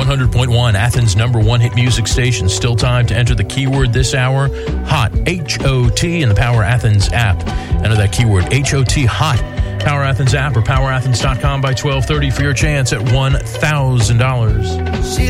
100.1, Athens' #1 hit music station. Still time to enter the keyword this hour, HOT, H-O-T, in the Power Athens app. Enter that keyword, H-O-T, HOT, Power Athens app or powerathens.com by 12:30 for your chance at $1,000.